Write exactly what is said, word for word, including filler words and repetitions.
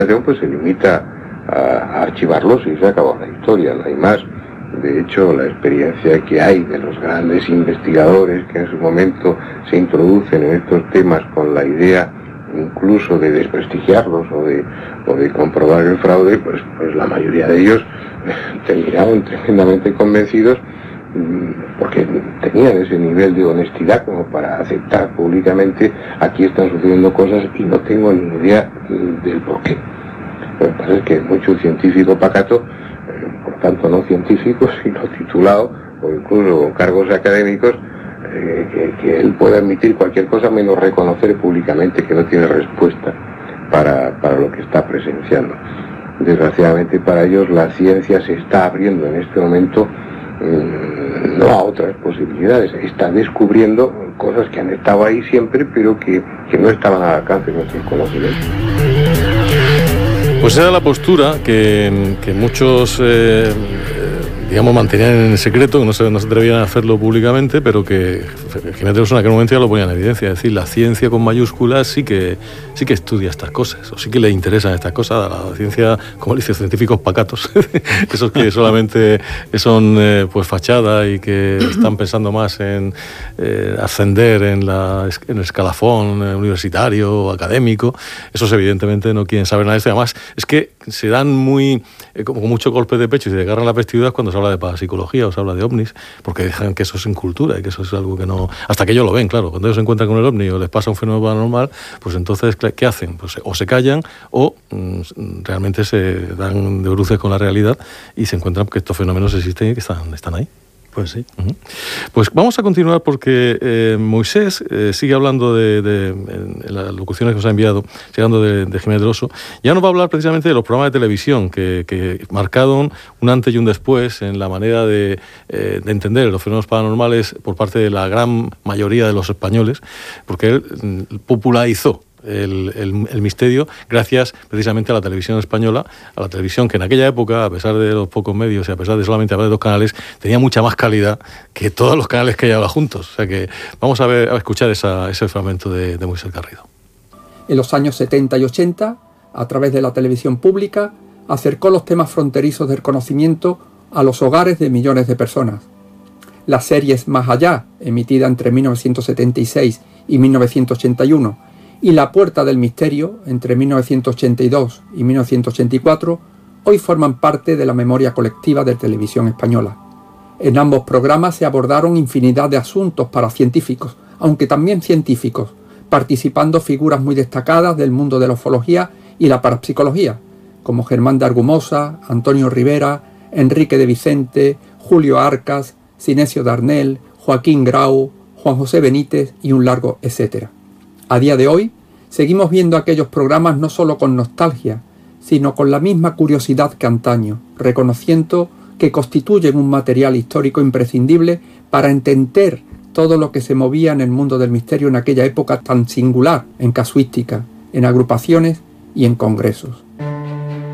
pues se limita a, a archivarlos y se acabó la historia, no hay más. De hecho, la experiencia que hay de los grandes investigadores que en su momento se introducen en estos temas con la idea incluso de desprestigiarlos o de, o de comprobar el fraude, pues, pues la mayoría de ellos terminaron tremendamente convencidos porque tenían ese nivel de honestidad como para aceptar públicamente: aquí están sucediendo cosas y no tengo ni idea del por qué. Lo que pasa es que mucho científico pacato, por tanto no científico, sino titulado o incluso con cargos académicos, eh, que, que él pueda admitir cualquier cosa menos reconocer públicamente que no tiene respuesta para, para lo que está presenciando. Desgraciadamente para ellos la ciencia se está abriendo en este momento eh, no a otras posibilidades, está descubriendo cosas que han estado ahí siempre pero que, que no estaban al alcance de nuestros conocimientos. Pues esa era la postura que, que muchos, eh, digamos, mantenían en secreto, que no se, no se atrevían a hacerlo públicamente, pero que Jiménez de Rosell en aquel momento ya lo ponía en evidencia. Es decir, la ciencia con mayúsculas sí que, sí que estudia estas cosas, o sí que le interesan estas cosas. La ciencia, como dicen, científicos pacatos, esos que solamente son eh, pues fachada y que están pensando más en eh, ascender en, la, en el escalafón universitario o académico. Esos evidentemente no quieren saber nada de esto. Además, es que se dan muy, eh, como mucho golpe de pecho y se desgarran las vestiduras cuando se habla de parapsicología o se habla de ovnis, porque dejan que eso es incultura y que eso es algo que no... Hasta que ellos lo ven, claro. Cuando ellos se encuentran con el ovni o les pasa un fenómeno paranormal, pues entonces, ¿qué hacen? Pues o se callan o mm, realmente se dan de bruces con la realidad y se encuentran que estos fenómenos existen y que están, están ahí. Pues sí. Uh-huh. Pues vamos a continuar porque eh, Moisés eh, sigue hablando de, de en, en las locuciones que nos ha enviado, sigue hablando de, de Jiménez del Oso. Ya nos va a hablar precisamente de los programas de televisión que, que marcaron un antes y un después en la manera de, eh, de entender los fenómenos paranormales por parte de la gran mayoría de los españoles, porque él mm, popularizó El, el, el misterio gracias precisamente a la televisión española, a la televisión que en aquella época, a pesar de los pocos medios y a pesar de solamente haber dos canales, tenía mucha más calidad que todos los canales que hay ahora juntos. O sea que vamos a, ver, a escuchar esa, ese fragmento de, de Moisés Garrido. En los años setenta y ochenta, a través de la televisión pública, acercó los temas fronterizos del conocimiento a los hogares de millones de personas. Las series Más Allá, emitida entre mil novecientos setenta y seis y mil novecientos ochenta y uno, y La Puerta del Misterio, entre mil novecientos ochenta y dos y mil novecientos ochenta y cuatro, hoy forman parte de la memoria colectiva de televisión española. En ambos programas se abordaron infinidad de asuntos para científicos, aunque también científicos, participando figuras muy destacadas del mundo de la ufología y la parapsicología, como Germán de Argumosa, Antonio Rivera, Enrique de Vicente, Julio Arcas, Sinesio Darnell, Joaquín Grau, Juan José Benítez y un largo etcétera. A día de hoy, seguimos viendo aquellos programas no solo con nostalgia, sino con la misma curiosidad que antaño, reconociendo que constituyen un material histórico imprescindible para entender todo lo que se movía en el mundo del misterio en aquella época tan singular, en casuística, en agrupaciones y en congresos.